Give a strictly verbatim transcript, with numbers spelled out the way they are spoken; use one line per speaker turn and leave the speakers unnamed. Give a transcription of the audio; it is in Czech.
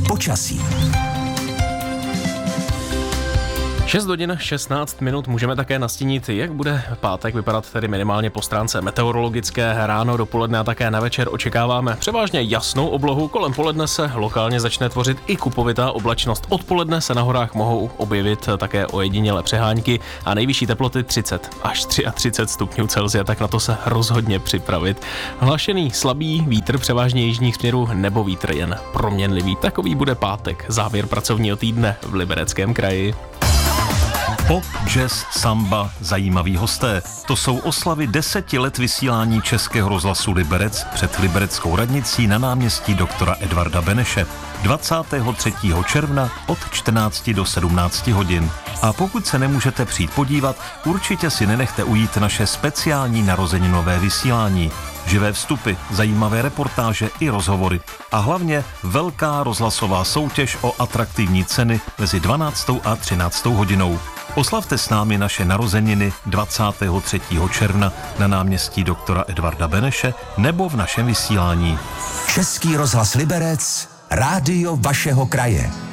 Počasí.
šest hodin šestnáct minut můžeme také nastínit, jak bude pátek vypadat tedy minimálně po stránce meteorologické. Ráno, dopoledne a také na večer očekáváme převážně jasnou oblohu. Kolem poledne se lokálně začne tvořit i kupovitá oblačnost. Odpoledne se na horách mohou objevit také ojedinělé přehánky a nejvyšší teploty třicet až třicet tři stupňů Celsia, tak na to se rozhodně připravit. Hlašený slabý vítr převážně jižních směrů nebo vítr jen proměnlivý. Takový bude pátek, závěr pracovního týdne v Libereckém kraji.
Pop, jazz, samba, zajímaví hosté. To jsou oslavy deseti let vysílání Českého rozhlasu Liberec před libereckou radnicí na náměstí doktora Edvarda Beneše. dvacátého třetího června od čtrnácti do sedmnácti hodin. A pokud se nemůžete přijít podívat, určitě si nenechte ujít naše speciální narozeninové vysílání. Živé vstupy, zajímavé reportáže i rozhovory. A hlavně velká rozhlasová soutěž o atraktivní ceny mezi dvanáctou a třináctou hodinou. Oslavte s námi naše narozeniny dvacátého třetího června na náměstí doktora Edvarda Beneše nebo v našem vysílání.
Český rozhlas Liberec, rádio vašeho kraje.